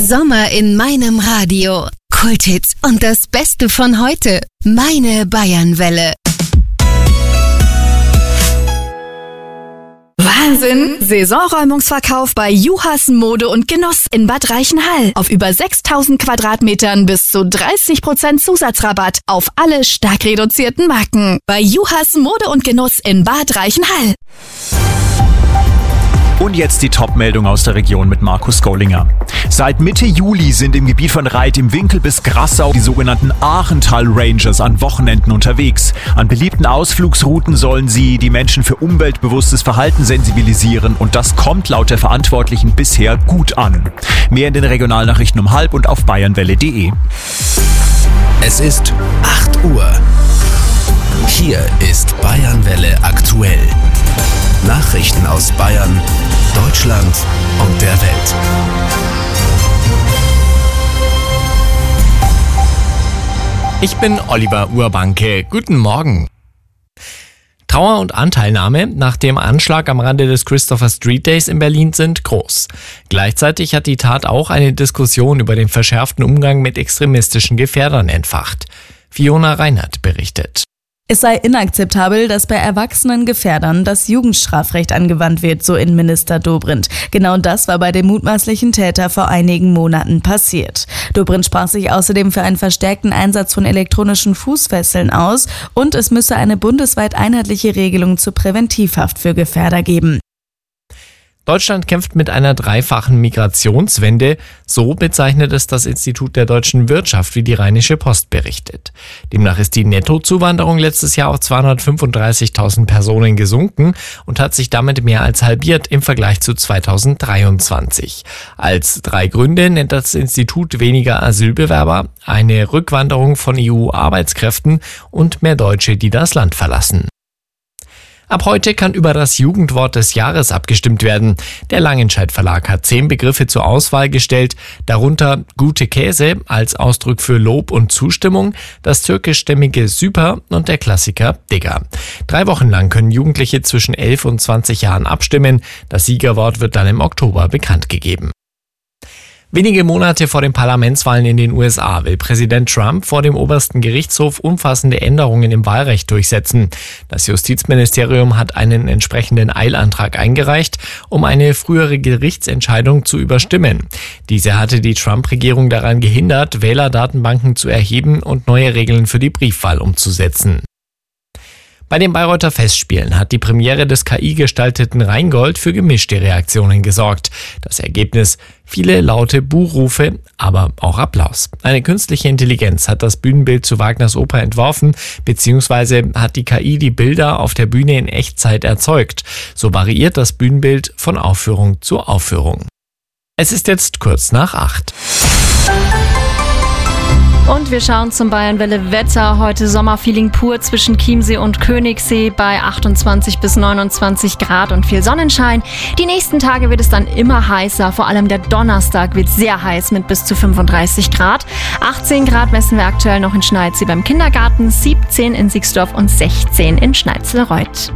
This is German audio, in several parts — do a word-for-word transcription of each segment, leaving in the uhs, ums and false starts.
Sommer in meinem Radio. Kulthits und das Beste von heute. Meine Bayernwelle. Wahnsinn! Saisonräumungsverkauf bei Juhas Mode und Genuss in Bad Reichenhall. Auf über sechstausend Quadratmetern bis zu dreißig Prozent Zusatzrabatt auf alle stark reduzierten Marken. Bei Juhas Mode und Genuss in Bad Reichenhall. Und jetzt die Top-Meldung aus der Region mit Markus Gollinger. Seit Mitte Juli sind im Gebiet von Reit im Winkel bis Grassau die sogenannten Aachental Rangers an Wochenenden unterwegs. An beliebten Ausflugsrouten sollen sie die Menschen für umweltbewusstes Verhalten sensibilisieren und das kommt laut der Verantwortlichen bisher gut an. Mehr in den Regionalnachrichten um halb und auf bayernwelle punkt de. Es ist acht Uhr. Hier ist Bayernwelle aktuell. Nachrichten aus Bayern, Deutschland und der Welt. Ich bin Oliver Urbanke. Guten Morgen. Trauer und Anteilnahme nach dem Anschlag am Rande des Christopher Street Days in Berlin sind groß. Gleichzeitig hat die Tat auch eine Diskussion über den verschärften Umgang mit extremistischen Gefährdern entfacht. Fiona Reinhardt berichtet. Es sei inakzeptabel, dass bei erwachsenen Gefährdern das Jugendstrafrecht angewandt wird, so Innenminister Dobrindt. Genau das war bei dem mutmaßlichen Täter vor einigen Monaten passiert. Dobrindt sprach sich außerdem für einen verstärkten Einsatz von elektronischen Fußfesseln aus und es müsse eine bundesweit einheitliche Regelung zur Präventivhaft für Gefährder geben. Deutschland kämpft mit einer dreifachen Migrationswende, so bezeichnet es das Institut der deutschen Wirtschaft, wie die Rheinische Post berichtet. Demnach ist die Nettozuwanderung letztes Jahr auf zweihundertfünfunddreißigtausend Personen gesunken und hat sich damit mehr als halbiert im Vergleich zu zweitausenddreiundzwanzig. Als drei Gründe nennt das Institut weniger Asylbewerber, eine Rückwanderung von E U-Arbeitskräften und mehr Deutsche, die das Land verlassen. Ab heute kann über das Jugendwort des Jahres abgestimmt werden. Der Langenscheidt Verlag hat zehn Begriffe zur Auswahl gestellt, darunter gute Käse als Ausdruck für Lob und Zustimmung, das türkischstämmige Süper und der Klassiker Digger. Drei Wochen lang können Jugendliche zwischen elf und zwanzig Jahren abstimmen. Das Siegerwort wird dann im Oktober bekannt gegeben. Wenige Monate vor den Parlamentswahlen in den U S A will Präsident Trump vor dem obersten Gerichtshof umfassende Änderungen im Wahlrecht durchsetzen. Das Justizministerium hat einen entsprechenden Eilantrag eingereicht, um eine frühere Gerichtsentscheidung zu überstimmen. Diese hatte die Trump-Regierung daran gehindert, Wählerdatenbanken zu erheben und neue Regeln für die Briefwahl umzusetzen. Bei den Bayreuther Festspielen hat die Premiere des K I-gestalteten Rheingold für gemischte Reaktionen gesorgt. Das Ergebnis: viele laute Buhrufe, aber auch Applaus. Eine künstliche Intelligenz hat das Bühnenbild zu Wagners Oper entworfen, beziehungsweise hat die K I die Bilder auf der Bühne in Echtzeit erzeugt. So variiert das Bühnenbild von Aufführung zu Aufführung. Es ist jetzt kurz nach acht. Und wir schauen zum Bayernwelle Wetter. Heute Sommerfeeling pur zwischen Chiemsee und Königssee bei achtundzwanzig bis neunundzwanzig Grad und viel Sonnenschein. Die nächsten Tage wird es dann immer heißer. Vor allem der Donnerstag wird sehr heiß mit bis zu fünfunddreißig Grad. achtzehn Grad messen wir aktuell noch in Schneidsee beim Kindergarten, siebzehn in Sixdorf und sechzehn in Schneizelreuth.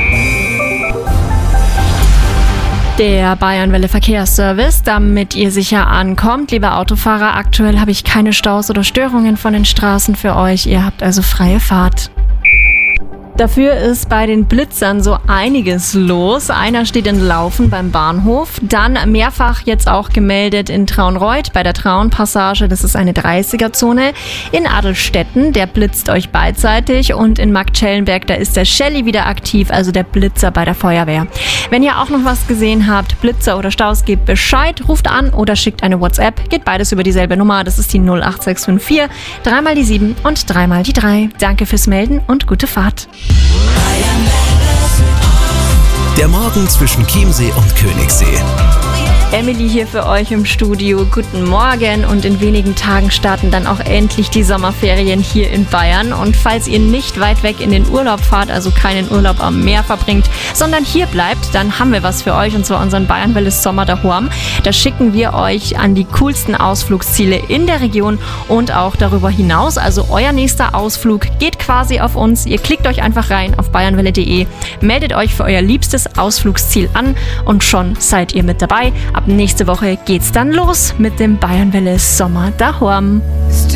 Der Bayernwelle Verkehrsservice, damit ihr sicher ankommt. Lieber Autofahrer, aktuell habe ich keine Staus oder Störungen von den Straßen für euch. Ihr habt also freie Fahrt. Dafür ist bei den Blitzern so einiges los. Einer steht in Laufen beim Bahnhof, dann mehrfach jetzt auch gemeldet in Traunreuth bei der Traunpassage, das ist eine dreißiger-Zone. In Adelstetten, der blitzt euch beidseitig und in Marktschellenberg, da ist der Shelly wieder aktiv, also der Blitzer bei der Feuerwehr. Wenn ihr auch noch was gesehen habt, Blitzer oder Staus, gebt Bescheid, ruft an oder schickt eine WhatsApp, geht beides über dieselbe Nummer, das ist die null acht sechs fünf vier, dreimal die sieben und dreimal die drei. Danke fürs Melden und gute Fahrt. Der Morgen zwischen Chiemsee und Königssee. Emily hier für euch im Studio. Guten Morgen und in wenigen Tagen starten dann auch endlich die Sommerferien hier in Bayern. Und falls ihr nicht weit weg in den Urlaub fahrt, also keinen Urlaub am Meer verbringt, sondern hier bleibt, dann haben wir was für euch und zwar unseren Bayernwelle Sommer daheim. Da schicken wir euch an die coolsten Ausflugsziele in der Region und auch darüber hinaus. Also euer nächster Ausflug geht quasi auf uns. Ihr klickt euch einfach rein auf bayernwelle punkt de, meldet euch für euer liebstes Ausflugsziel an und schon seid ihr mit dabei. Ab nächste Woche geht's dann los mit dem Bayernwelle Sommer daheim.